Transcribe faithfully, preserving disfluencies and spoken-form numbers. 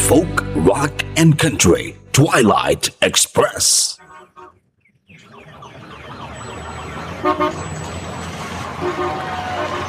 folk, rock, and country. Twilight Express. Thank you.